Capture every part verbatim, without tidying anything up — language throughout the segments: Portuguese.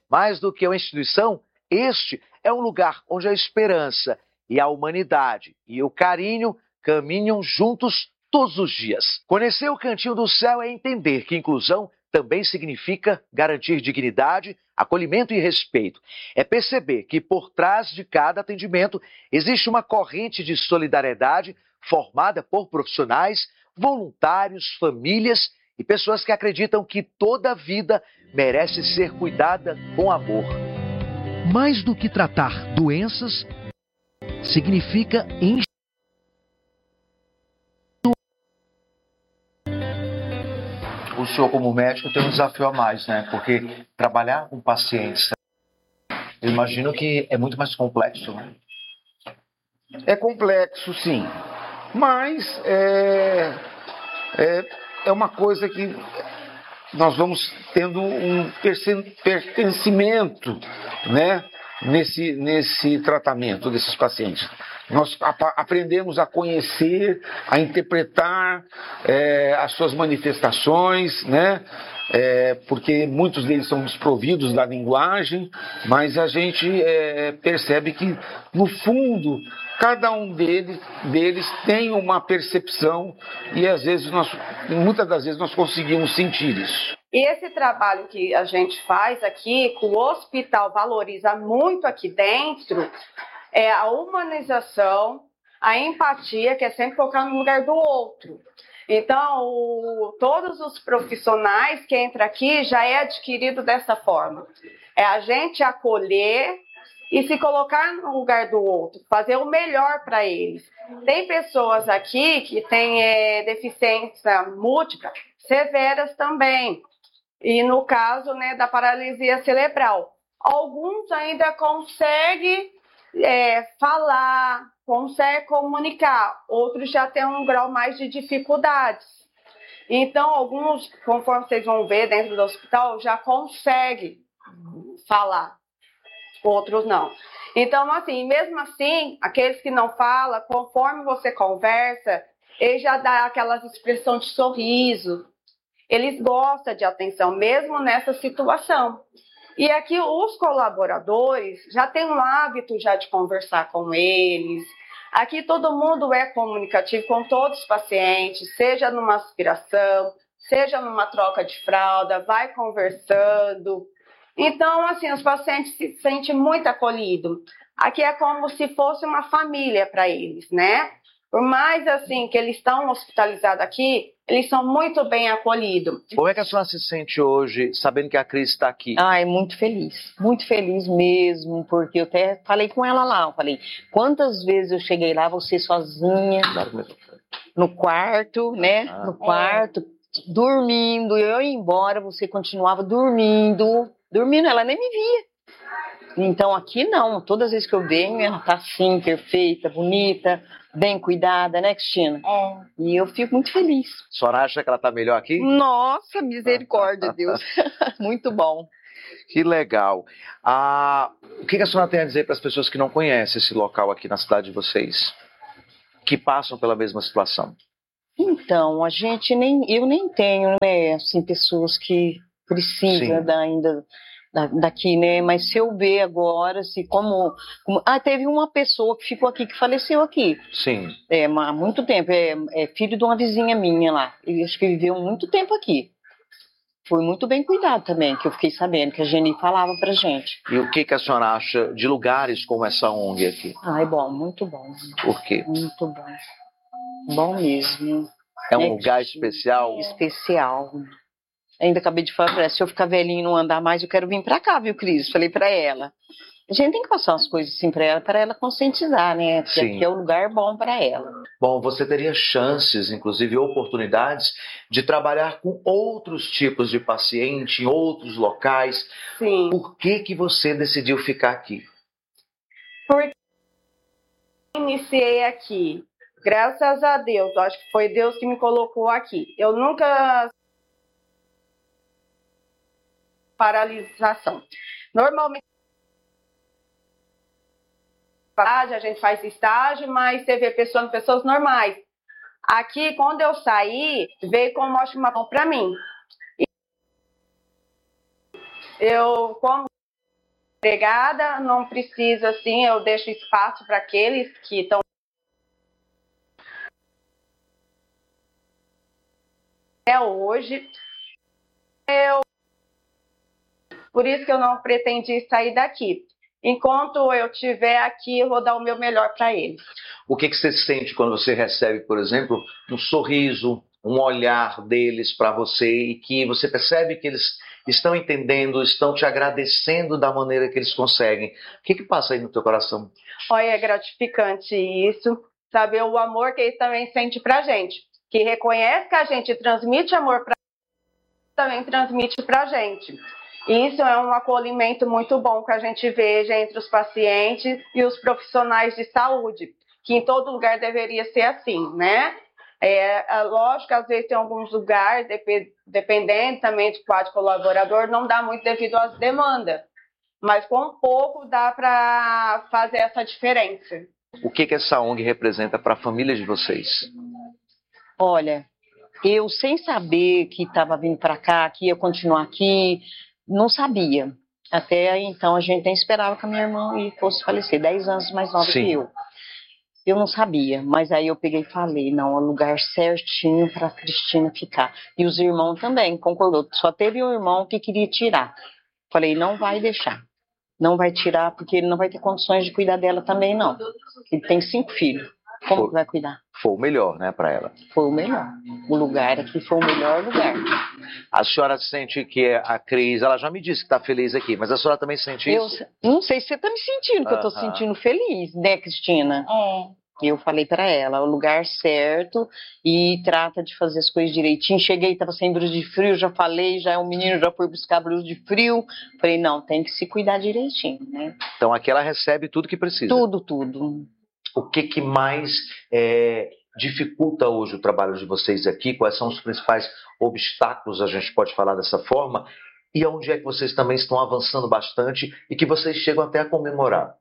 Mais do que uma instituição, este é um lugar onde a esperança e a humanidade e o carinho caminham juntos todos os dias. Conhecer o Cantinho do Céu é entender que inclusão também significa garantir dignidade, acolhimento e respeito. É perceber que por trás de cada atendimento existe uma corrente de solidariedade formada por profissionais, voluntários, famílias e pessoas que acreditam que toda vida merece ser cuidada com amor. Mais do que tratar doenças, significa enxergar. O senhor, como médico, tem um desafio a mais, né? Porque trabalhar com pacientes, eu imagino que é muito mais complexo, né? É complexo, sim. Mas é, é, é uma coisa que nós vamos tendo um pertencimento, né? Nesse, nesse tratamento desses pacientes. Nós aprendemos a conhecer, a interpretar é, as suas manifestações, né? É, porque muitos deles são desprovidos da linguagem, mas a gente é, percebe que, no fundo, cada um deles, deles tem uma percepção e, às vezes, nós, muitas das vezes, nós conseguimos sentir isso. E esse trabalho que a gente faz aqui, que o hospital valoriza muito aqui dentro, é a humanização, a empatia, que é sempre colocar no lugar do outro. Então, o, todos os profissionais que entram aqui já é adquirido dessa forma. É a gente acolher e se colocar no lugar do outro, fazer o melhor para eles. Tem pessoas aqui que têm é, deficiência múltipla, severas também. E no caso, né, da paralisia cerebral. Alguns ainda conseguem é, falar, conseguem comunicar. Outros já têm um grau mais de dificuldades. Então, alguns, conforme vocês vão ver dentro do hospital, já conseguem falar. Outros não. Então, assim, mesmo assim, aqueles que não falam, conforme você conversa, ele já dá aquelas expressões de sorriso. Eles gostam de atenção, mesmo nessa situação. E aqui os colaboradores já têm um hábito já de conversar com eles. Aqui todo mundo é comunicativo com todos os pacientes, seja numa aspiração, seja numa troca de fralda, vai conversando. Então, assim, os pacientes se sentem muito acolhidos. Aqui é como se fosse uma família para eles, né? Por mais, assim, que eles estão hospitalizados aqui, eles são muito bem acolhidos. Como é que a senhora se sente hoje, sabendo que a Cris está aqui? Ai, muito feliz. Muito feliz mesmo, porque eu até falei com ela lá. Eu falei, quantas vezes eu cheguei lá, você sozinha, no quarto, né? Ah. No quarto, é. dormindo. Eu ia embora, você continuava dormindo. Dormindo, ela nem me via. Então aqui não, todas as vezes que eu venho, ela tá assim, perfeita, bonita, bem cuidada, né, Cristina? É. E eu fico muito feliz. A senhora acha que ela tá melhor aqui? Nossa, misericórdia, Deus. Muito bom. Que legal. Ah, o que a senhora tem a dizer para as pessoas que não conhecem esse local aqui na cidade de vocês? Que passam pela mesma situação? Então, a gente nem, eu nem tenho, né, assim, pessoas que precisam da, ainda... daqui, né, mas se eu ver agora, se como, como... Ah, teve uma pessoa que ficou aqui, que faleceu aqui. Sim. É, há muito tempo, é, é filho de uma vizinha minha lá, ele acho que viveu muito tempo aqui. Foi muito bem cuidado também, que eu fiquei sabendo, que a Geni falava pra gente. E o que, que a senhora acha de lugares como essa O N G aqui? Ai, bom, muito bom. Por quê? Muito bom. Bom mesmo. É um é lugar especial? Especial. Ainda acabei de falar pra ela, se eu ficar velhinho e não andar mais, eu quero vir pra cá, viu, Cris? Falei pra ela. A gente tem que passar umas coisas assim pra ela, pra ela conscientizar, né? Porque Sim. aqui é um lugar bom pra ela. Bom, você teria chances, inclusive oportunidades, de trabalhar com outros tipos de paciente, em outros locais. Sim. Por que que você decidiu ficar aqui? Porque eu iniciei aqui. Graças a Deus. Acho que foi Deus que me colocou aqui. Eu nunca... Paralisação. Normalmente a gente faz estágio, mas você vê pessoas, pessoas normais. Aqui, quando eu saí, veio como uma mão para mim. Eu, como Empregada, não precisa, assim, eu deixo espaço para aqueles que estão até hoje. Eu... Por isso que eu não pretendi sair daqui. Enquanto eu estiver aqui, eu vou dar o meu melhor para eles. O que, que você sente quando você recebe, por exemplo, um sorriso, um olhar deles para você e que você percebe que eles estão entendendo, estão te agradecendo da maneira que eles conseguem? O que, que passa aí no teu coração? Olha, é gratificante isso, saber o amor que eles também sentem pra gente. Que reconhece que a gente transmite amor pra eles, também transmite pra gente. Isso é um acolhimento muito bom que a gente veja entre os pacientes e os profissionais de saúde, que em todo lugar deveria ser assim, né? É, lógico que às vezes tem alguns lugares, dependendo também do quadro colaborador, não dá muito devido às demandas, mas com pouco dá para fazer essa diferença. O que, que essa O N G representa para a família de vocês? Olha, eu sem saber que estava vindo para cá, que ia continuar aqui, não sabia. Até então a gente nem esperava que a minha irmã fosse falecer, dez anos mais nova Sim. que eu. Eu não sabia, mas aí eu peguei e falei, não, é o lugar certinho para a Cristina ficar. E os irmãos também, concordou. Só teve um irmão que queria tirar. Falei, não vai deixar. Não vai tirar, porque ele não vai ter condições de cuidar dela também, não. Ele tem cinco filhos. Como Foi, que vai cuidar? Foi o melhor, né, para ela? Foi o melhor. O lugar aqui foi o melhor lugar. A senhora sente que a Cris, ela já me disse que está feliz aqui, mas a senhora também sente Eu isso? não sei se você está me sentindo, que uh-huh. eu estou sentindo feliz, né, Cristina? É. Eu falei para ela, o lugar certo, e trata de fazer as coisas direitinho. Cheguei, estava sem blusa de frio, já falei, já o menino já foi buscar blusa de frio. Falei, não, tem que se cuidar direitinho, né? Então aqui ela recebe tudo que precisa? Tudo, tudo. O que que mais é, dificulta hoje o trabalho de vocês aqui? Quais são os principais obstáculos, a gente pode falar dessa forma? E onde é que vocês também estão avançando bastante e que vocês chegam até a comemorar?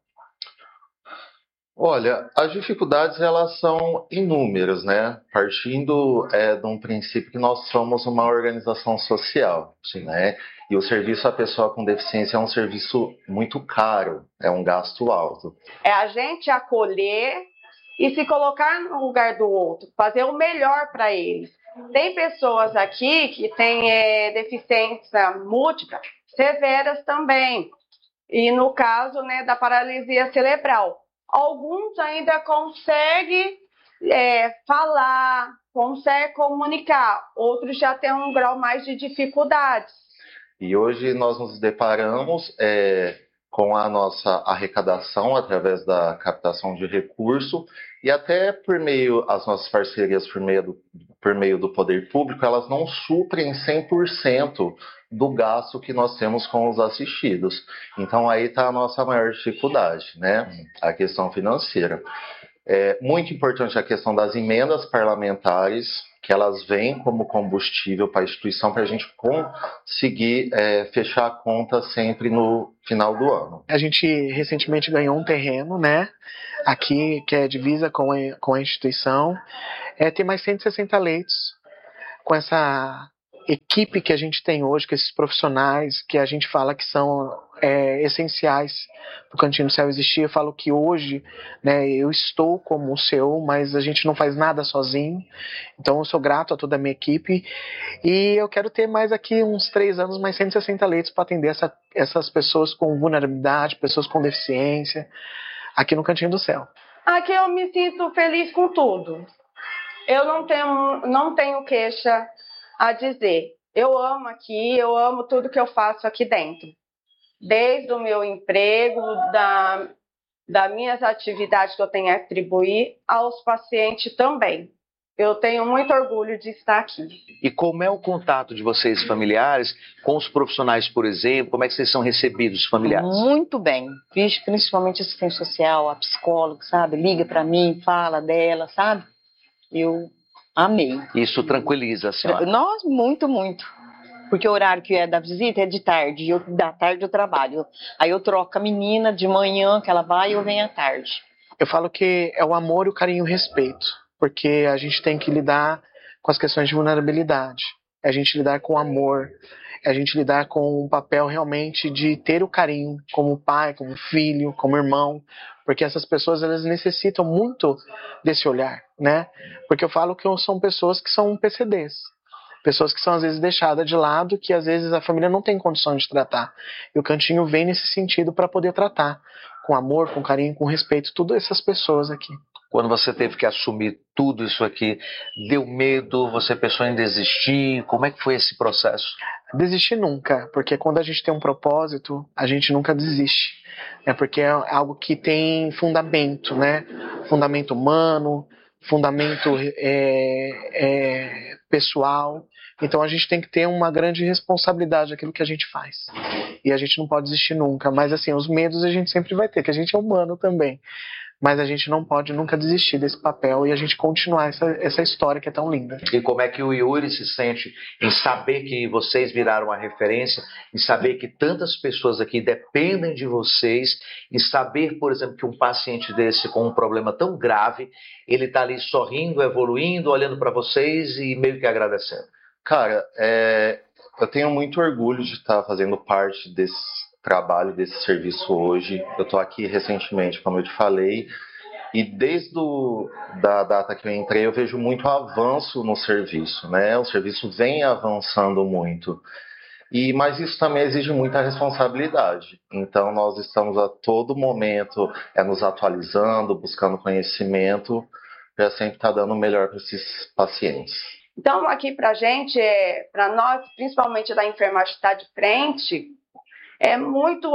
Olha, as dificuldades elas são inúmeras, né? Partindo é, de um princípio que nós somos uma organização social, sim, né? E o serviço à pessoa com deficiência é um serviço muito caro, é um gasto alto. É a gente acolher e se colocar no lugar do outro, fazer o melhor para eles. Tem pessoas aqui que têm é, deficiência múltipla, severas também, e no caso, né, da paralisia cerebral. Alguns ainda conseguem é, falar, conseguem comunicar, outros já têm um grau mais de dificuldades. E hoje nós nos deparamos é, com a nossa arrecadação através da captação de recurso e até por meio, as nossas parcerias por meio do, por meio do poder público, elas não suprem cem por cento do gasto que nós temos com os assistidos. Então aí está a nossa maior dificuldade, né? A questão financeira. É muito importante a questão das emendas parlamentares, que elas vêm como combustível para a instituição para a gente conseguir é, fechar a conta sempre no final do ano. A gente recentemente ganhou um terreno, né? Aqui, que é divisa com a, com a instituição. É, tem mais cento e sessenta leitos com essa equipe que a gente tem hoje, com esses profissionais que a gente fala que são é, essenciais para o Cantinho do Céu existir. Eu falo que hoje, né, eu estou como o seu, mas a gente não faz nada sozinho. Então eu sou grato a toda a minha equipe e eu quero ter mais aqui uns três anos, mais cento e sessenta leitos para atender essa, essas pessoas com vulnerabilidade, pessoas com deficiência, aqui no Cantinho do Céu. Aqui eu me sinto feliz com tudo. Eu não tenho, não tenho queixa a dizer. Eu amo aqui, eu amo tudo que eu faço aqui dentro. Desde o meu emprego, da, das minhas atividades que eu tenho a atribuir aos pacientes também. Eu tenho muito orgulho de estar aqui. E como é o contato de vocês familiares com os profissionais, por exemplo? Como é que vocês são recebidos, familiares? Muito bem. Principalmente assistente social, a psicóloga, sabe? Liga para mim, fala dela, sabe? Eu amei. Isso tranquiliza a senhora? Nós, muito, muito. Porque o horário que é da visita é de tarde, e eu, da tarde eu trabalho. Aí eu troco a menina de manhã, que ela vai, e eu venho à tarde. Eu falo que é o amor, o carinho e o respeito. Porque a gente tem que lidar com as questões de vulnerabilidade. A gente lidar com amor. é a gente lidar com um papel realmente de ter o carinho como pai, como filho, como irmão, porque essas pessoas elas necessitam muito desse olhar, né? Porque eu falo que são pessoas que são P C Ds, pessoas que são às vezes deixadas de lado, que às vezes a família não tem condições de tratar. E o Cantinho vem nesse sentido para poder tratar com amor, com carinho, com respeito, todas essas pessoas aqui. Quando você teve que assumir tudo isso aqui, deu medo? Você pensou em desistir? Como é que foi esse processo? Desistir nunca, porque quando a gente tem um propósito, a gente nunca desiste. É porque é algo que tem fundamento, né? Fundamento humano, fundamento é, é, pessoal. Então a gente tem que ter uma grande responsabilidade naquilo que a gente faz. E a gente não pode desistir nunca. Mas assim, os medos a gente sempre vai ter, que a gente é humano também. Mas a gente não pode nunca desistir desse papel e a gente continuar essa, essa história que é tão linda. E como é que o Yuri se sente em saber que vocês viraram uma referência, em saber que tantas pessoas aqui dependem de vocês, em saber, por exemplo, que um paciente desse com um problema tão grave, ele está ali sorrindo, evoluindo, olhando para vocês e meio que agradecendo? Cara, é, eu tenho muito orgulho de estar fazendo parte desse trabalho, desse serviço hoje. Eu estou aqui recentemente, como eu te falei, e desde do, da data que eu entrei eu vejo muito avanço no serviço, né? O serviço vem avançando muito, e, mas isso também exige muita responsabilidade. Então nós estamos a todo momento é, nos atualizando, buscando conhecimento, para sempre estar dando o melhor para esses pacientes. Então aqui para a gente, é, para nós, principalmente da enfermagem que está de frente, é muito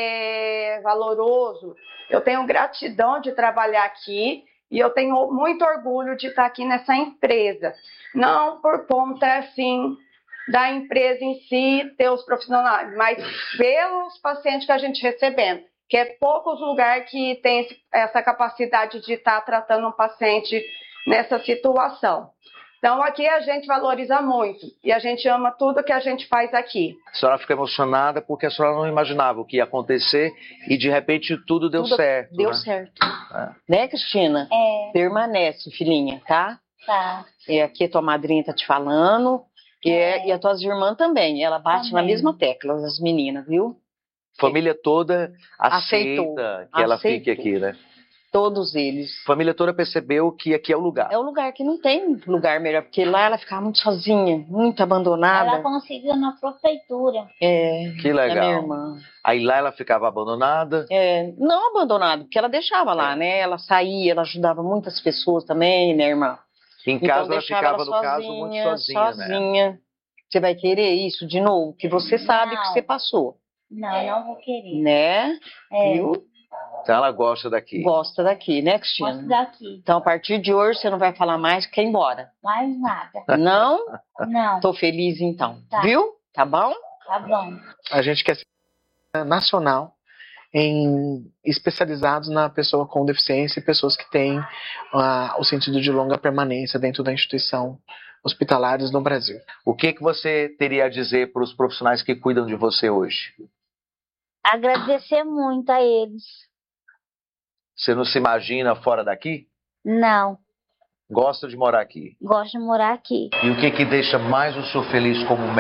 é, valoroso. Eu tenho gratidão de trabalhar aqui e eu tenho muito orgulho de estar aqui nessa empresa. Não por conta, assim, da empresa em si, ter os profissionais, mas pelos pacientes que a gente recebendo, que é poucos lugares que tem essa capacidade de estar tratando um paciente nessa situação. Então aqui a gente valoriza muito e a gente ama tudo que a gente faz aqui. A senhora fica emocionada porque a senhora não imaginava o que ia acontecer e de repente tudo deu Tudo certo. Deu né? certo. É. Né, Cristina? É. Permanece, filhinha, tá? Tá. E aqui a tua madrinha tá te falando. E, é, e as tuas irmãs também. Ela bate Também. na mesma tecla, as meninas, viu? Família toda Aceitou. aceita que ela Aceitou. fique aqui, né? Todos eles. Família toda percebeu que aqui é o lugar. É um lugar que não tem lugar melhor, porque lá ela ficava muito sozinha, muito abandonada. Ela conseguiu na prefeitura. É, Que é minha legal. irmã. Aí lá ela ficava abandonada. É, não abandonada, porque ela deixava lá, É. né? Ela saía, ela ajudava muitas pessoas também, né, irmã? Em Então, casa ela deixava ficava, ela no caso, muito sozinha, né? sozinha. Você vai querer isso de novo, que você sabe Não. que você passou, Não, não vou querer. né? É, Viu? Então ela gosta daqui. Gosta daqui, né, Cristina? gosto daqui. Então, a partir de hoje, você não vai falar mais que quer ir embora. Mais nada. Não? Não, Tô feliz, então. Tá. Viu? Tá bom? tá bom. A gente quer ser nacional em especializados na pessoa com deficiência e pessoas que têm uh, o sentido de longa permanência dentro da instituição hospitalares no Brasil. O que, que você teria a dizer para os profissionais que cuidam de você hoje? Agradecer muito a eles. Você não se imagina fora daqui? Não, Gosta de morar aqui? gosto de morar aqui. E o que, que deixa mais o senhor feliz como médico?